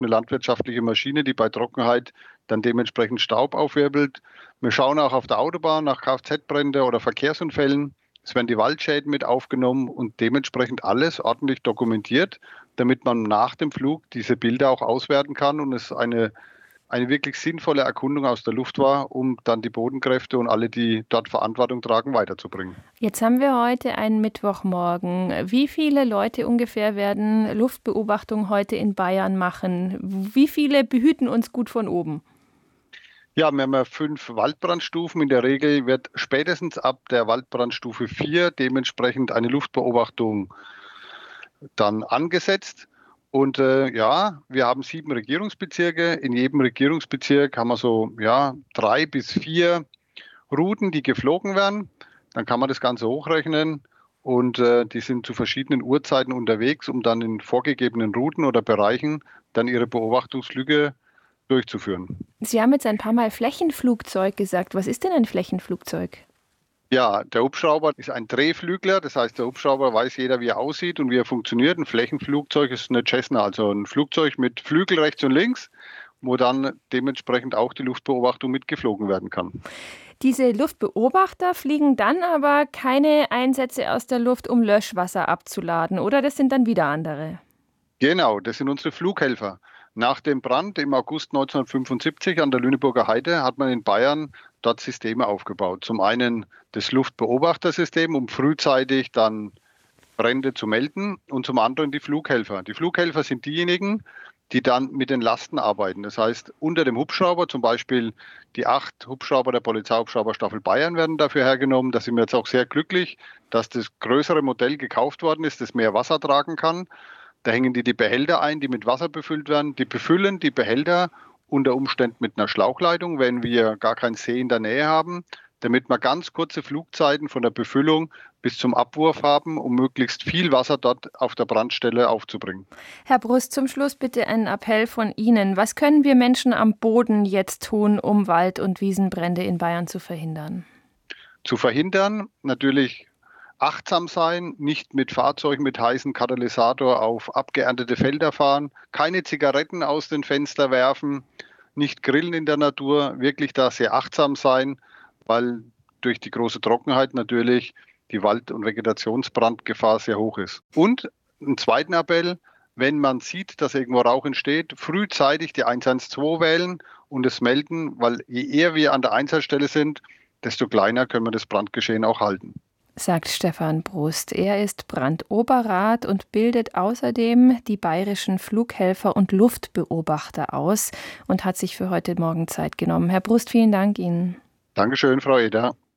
eine landwirtschaftliche Maschine, die bei Trockenheit dann dementsprechend Staub aufwirbelt. Wir schauen auch auf der Autobahn nach Kfz-Brände oder Verkehrsunfällen. Es werden die Waldschäden mit aufgenommen und dementsprechend alles ordentlich dokumentiert, damit man nach dem Flug diese Bilder auch auswerten kann und es eine wirklich sinnvolle Erkundung aus der Luft war, um dann die Bodenkräfte und alle, die dort Verantwortung tragen, weiterzubringen. Jetzt haben wir heute einen Mittwochmorgen. Wie viele Leute ungefähr werden Luftbeobachtung heute in Bayern machen? Wie viele behüten uns gut von oben? Ja, wir haben ja 5 Waldbrandstufen. In der Regel wird spätestens ab der Waldbrandstufe 4 dementsprechend eine Luftbeobachtung dann angesetzt. Und ja, wir haben 7 Regierungsbezirke. In jedem Regierungsbezirk haben wir so 3 bis 4 Routen, die geflogen werden. Dann kann man das Ganze hochrechnen und die sind zu verschiedenen Uhrzeiten unterwegs, um dann in vorgegebenen Routen oder Bereichen dann ihre Beobachtungslücke durchzuführen. Sie haben jetzt ein paar Mal Flächenflugzeug gesagt. Was ist denn ein Flächenflugzeug? Ja, der Hubschrauber ist ein Drehflügler, das heißt, der Hubschrauber weiß jeder, wie er aussieht und wie er funktioniert. Ein Flächenflugzeug ist eine Cessna, also ein Flugzeug mit Flügel rechts und links, wo dann dementsprechend auch die Luftbeobachtung mitgeflogen werden kann. Diese Luftbeobachter fliegen dann aber keine Einsätze aus der Luft, um Löschwasser abzuladen, oder? Das sind dann wieder andere. Genau, das sind unsere Flughelfer. Nach dem Brand im August 1975 an der Lüneburger Heide hat man in Bayern dort Systeme aufgebaut. Zum einen das Luftbeobachtersystem, um frühzeitig dann Brände zu melden, und zum anderen die Flughelfer. Die Flughelfer sind diejenigen, die dann mit den Lasten arbeiten. Das heißt, unter dem Hubschrauber, zum Beispiel die 8 Hubschrauber der Polizeihubschrauberstaffel Bayern werden dafür hergenommen. Da sind wir jetzt auch sehr glücklich, dass das größere Modell gekauft worden ist, das mehr Wasser tragen kann. Da hängen die Behälter ein, die mit Wasser befüllt werden. Die befüllen die Behälter unter Umständen mit einer Schlauchleitung, wenn wir gar keinen See in der Nähe haben, damit wir ganz kurze Flugzeiten von der Befüllung bis zum Abwurf haben, um möglichst viel Wasser dort auf der Brandstelle aufzubringen. Herr Brust, zum Schluss bitte ein Appell von Ihnen. Was können wir Menschen am Boden jetzt tun, um Wald- und Wiesenbrände in Bayern zu verhindern? Zu verhindern, natürlich achtsam sein, nicht mit Fahrzeugen mit heißem Katalysator auf abgeerntete Felder fahren, keine Zigaretten aus den Fenstern werfen, nicht grillen in der Natur, wirklich da sehr achtsam sein, weil durch die große Trockenheit natürlich die Wald- und Vegetationsbrandgefahr sehr hoch ist. Und einen zweiten Appell: Wenn man sieht, dass irgendwo Rauch entsteht, frühzeitig die 112 wählen und es melden, weil je eher wir an der Einsatzstelle sind, desto kleiner können wir das Brandgeschehen auch halten. Sagt Stefan Brust. Er ist Brandoberrat und bildet außerdem die bayerischen Flughelfer und Luftbeobachter aus und hat sich für heute Morgen Zeit genommen. Herr Brust, vielen Dank Ihnen. Dankeschön, Frau Eder.